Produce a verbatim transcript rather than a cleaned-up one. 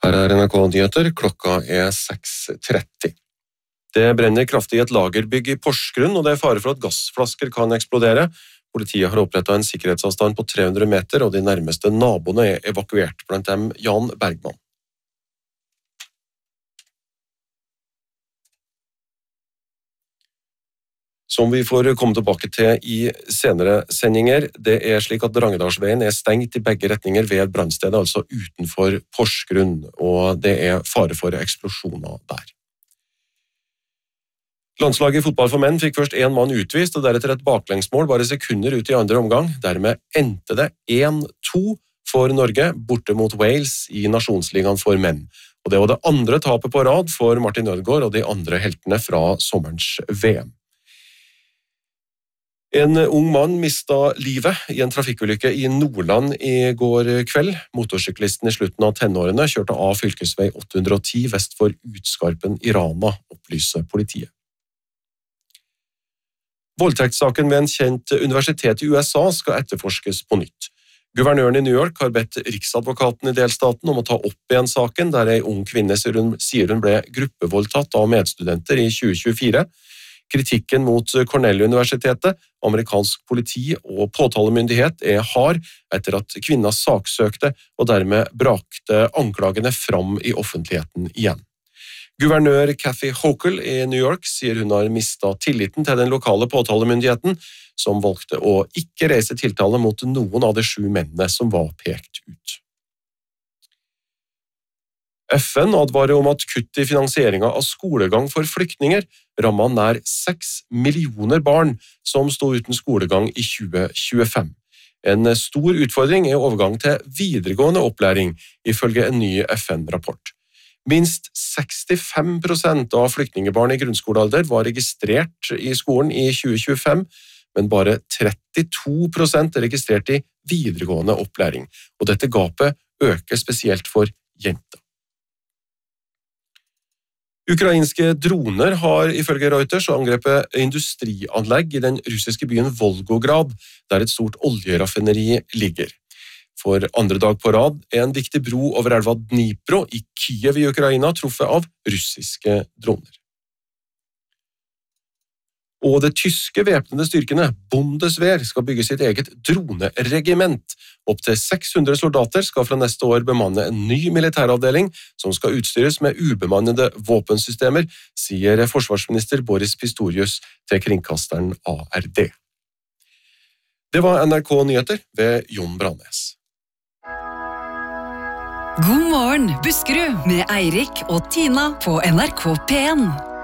Her er N R K-nyheter, klokka er seks tretti. Det brenner kraftig i et lagerbygg i Porsgrunn, og det er fare for at gassflasker kan eksplodere. Politiet har opprettet en sikkerhetsavstand på tre hundre meter, og de nærmeste naboene er evakuert, blant dem Jan Bergman. Som vi får komme tilbake til i senere sendinger, det er slik at Drangedalsveien er stengt i begge retninger ved brannstedet, altså utenfor Porsgrunn, og det er fare for eksplosjoner der. Landslaget i fotball for menn fikk først en mann utvist, og deretter et baklengsmål bare sekunder ut i andre omgang. Dermed endte det en to for Norge, borte mot Wales i Nasjonsligaen for menn. Og det var det andre tapet på rad for Martin Ødegaard og de andre heltene fra sommerens V M. En ung mann mistet livet i en trafikkulykke i Nordland i går kveld. Motorsyklisten i slutten av tenårene kjørte av fylkesvei åtte hundre og ti vest for Utskarpen i Rana, opplyser politiet. Voldtektssaken ved en kjent universitet i U S A skal etterforskes på nytt. Guvernøren i New York har bedt riksadvokaten i delstaten om å ta opp igjen saken, der en ung kvinne sier hun ble gruppevoldtatt av medstudenter i tjue tjuefire. Kritikken mot Cornell-universitetet, amerikansk politi og påtalemyndighet er hard etter at kvinna saksøkte og dermed brakte anklagene fram i offentligheten igjen. Guvernør Kathy Hochul i New York sier hun har mistet tilliten til den lokale påtalemyndigheten, som valgte å ikke reise tiltale mot noen av de sju mennene som var pekt ut. F N advarer om at kutt i finansieringen av skolegang for flyktninger rammet nær seks millioner barn som stod uten skolegang i tjue tjuefem. En stor utfordring er overgang til videregående opplæring, ifølge en ny F N-rapport. Minst sekstifem prosent av flyktningebarn i grunnskolealder var registrert i skolen i tjue tjuefem, men bare trettito prosent er registrert i videregående opplæring, og dette gapet øker spesielt for jenter. Ukrainske droner har ifølge Reuters angrepet industrianlegg i den russiske byen Volgograd, der et stort oljeraffineri ligger. For andre dag på rad er en viktig bro over elva Dnipro i Kiev i Ukraina truffet av russiske droner. Og det tyske væpnede styrkene, Bundeswehr, skal bygge sitt eget droneregiment. Opp til seks hundre soldater skal fra neste år bemanne en ny militæravdeling som skal utstyres med ubemannede våpensystemer, sier forsvarsminister Boris Pistorius til kringkasteren A R D. Det var N R K-nyheter ved Jon Brannes. God morgen, Buskerud, med Eirik og Tina på N R K P en.